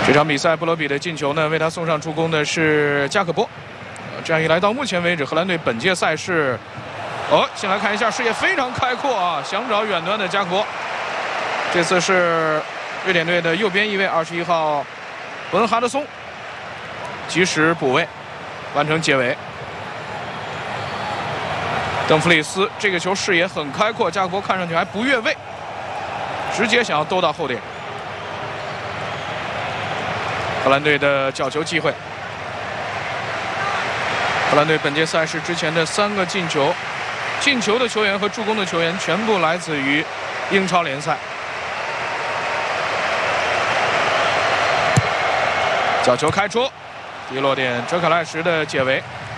这场比赛，布罗比的进球呢，为他送上助攻的是加克波。这样一来，到目前为止，荷兰队本届赛事，先来看一下视野非常开阔啊，想找远端的加克波。这次是瑞典队的右边翼卫21号伯恩哈德松，及时补位，完成解围。邓弗里斯这个球视野很开阔，加克波看上去还不越位，直接想要兜到后点。荷兰队的角球机会。荷兰队本届赛事之前的3个进球的球员和助攻的球员全部来自于英超联赛。角球开出，迪落点哲卡赖什的解围。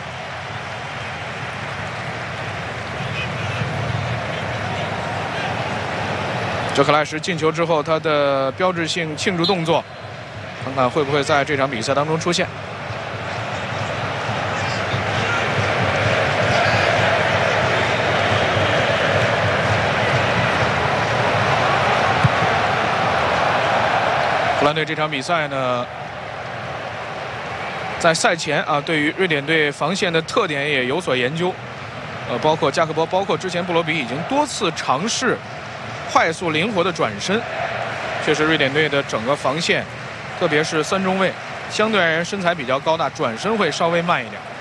哲卡赖什进球之后，他的标志性庆祝动作，看看会不会在这场比赛当中出现。荷兰队这场比赛呢，在赛前啊，对于瑞典队防线的特点也有所研究，包括加克波，包括之前布罗比已经多次尝试快速灵活的转身。确实，瑞典队的整个防线，特别是3中卫，相对而言身材比较高大，转身会稍微慢一点。